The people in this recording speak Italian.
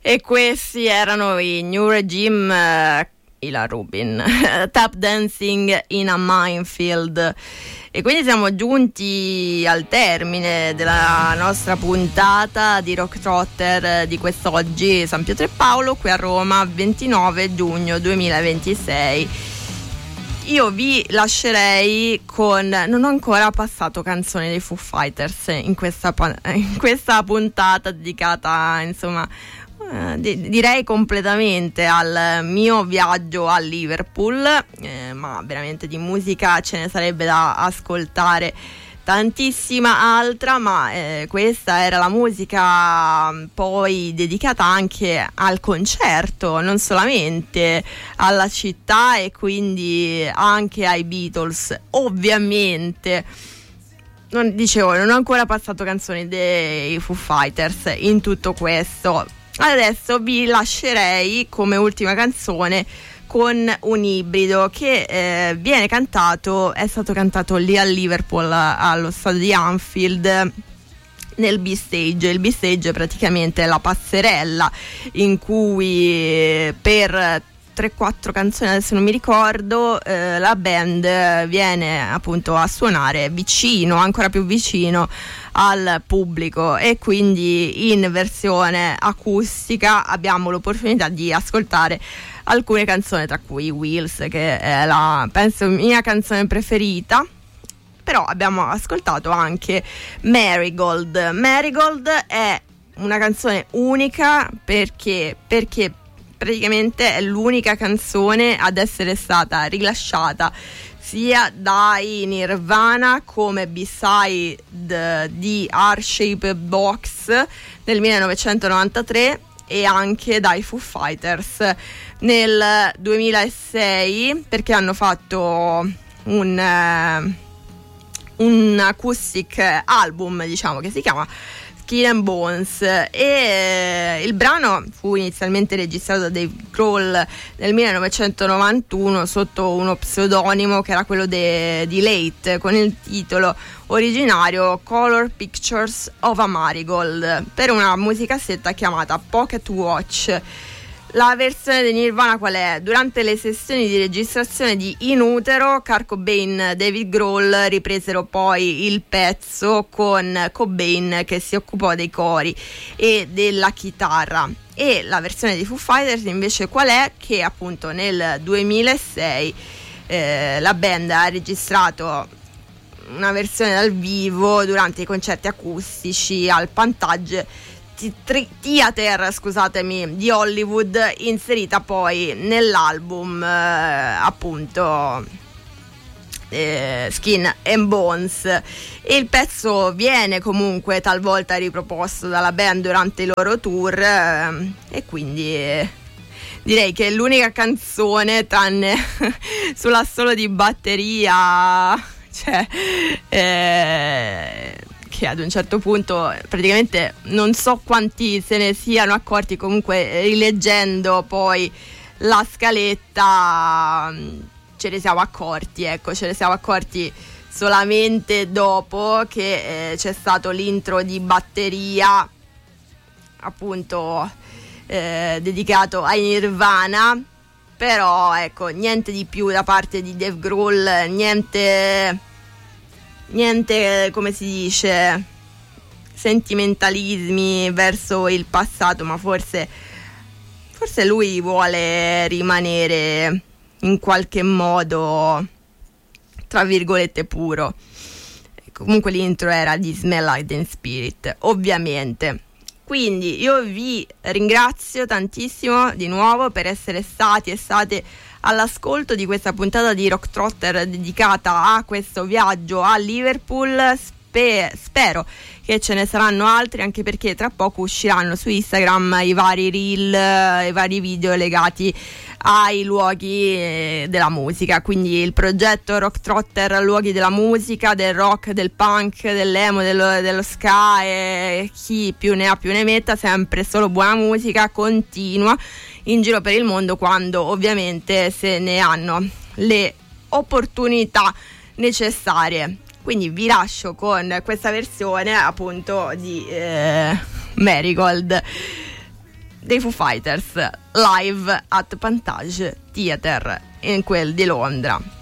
E questi erano i New Regime, Ila Rubin, Tap Dancing in a Minefield. E quindi siamo giunti al termine della nostra puntata di Rock Trotter di quest'oggi, San Pietro e Paolo, qui a Roma, 29 giugno 2026. Io vi lascerei con... Non ho ancora passato canzoni dei Foo Fighters in questa puntata dedicata, insomma, direi completamente al mio viaggio a Liverpool, ma veramente di musica ce ne sarebbe da ascoltare tantissima altra, ma questa era la musica poi dedicata anche al concerto, non solamente alla città e quindi anche ai Beatles, ovviamente. Non ho ancora passato canzoni dei Foo Fighters in tutto questo. Adesso vi lascerei come ultima canzone con un ibrido che è stato cantato lì a Liverpool allo stadio di Anfield nel B-Stage. Il B-Stage è praticamente la passerella in cui per 3-4 canzoni, adesso non mi ricordo, la band viene appunto a suonare vicino, ancora più vicino al pubblico, e quindi in versione acustica abbiamo l'opportunità di ascoltare alcune canzoni, tra cui Wheels, che è penso mia canzone preferita. Però abbiamo ascoltato anche Marigold. Marigold è una canzone unica perché praticamente è l'unica canzone ad essere stata rilasciata sia dai Nirvana come B-side di Heart-Shaped Box nel 1993 e anche dai Foo Fighters nel 2006, perché hanno fatto un acoustic album, diciamo, che si chiama Skin and Bones, e il brano fu inizialmente registrato da Dave Grohl nel 1991 sotto uno pseudonimo che era quello di Late, con il titolo originario Color Pictures of a Marigold, per una musicassetta chiamata Pocket Watch. La versione di Nirvana qual è? Durante le sessioni di registrazione di In Utero, Kurt Cobain e David Grohl ripresero poi il pezzo con Cobain che si occupò dei cori e della chitarra. E la versione di Foo Fighters invece qual è? Che appunto nel 2006 la band ha registrato una versione dal vivo durante i concerti acustici al Pantage Theater, scusatemi, di Hollywood, inserita poi nell'album appunto Skin and Bones, e il pezzo viene comunque talvolta riproposto dalla band durante i loro tour, e quindi direi che è l'unica canzone, tranne sull'assolo di batteria, cioè che ad un certo punto praticamente non so quanti se ne siano accorti, comunque rileggendo poi la scaletta ce ne siamo accorti solamente dopo che c'è stato l'intro di batteria appunto dedicato ai Nirvana, però ecco, niente di più da parte di Dave Grohl, niente, come si dice, sentimentalismi verso il passato, ma forse lui vuole rimanere in qualche modo tra virgolette puro. Comunque l'intro era di Smell Like Teen Spirit, ovviamente. Quindi io vi ringrazio tantissimo di nuovo per essere stati e state all'ascolto di questa puntata di Rock Trotter dedicata a questo viaggio a Liverpool. Spero che ce ne saranno altri, anche perché tra poco usciranno su Instagram i vari reel, i vari video legati ai luoghi della musica, quindi il progetto Rock Trotter, luoghi della musica, del rock, del punk, dell'emo, dello ska, e chi più ne ha più ne metta, sempre solo buona musica continua in giro per il mondo, quando ovviamente se ne hanno le opportunità necessarie. Quindi vi lascio con questa versione appunto di Marigold. dei Foo Fighters live at Pantage Theatre in quel di Londra.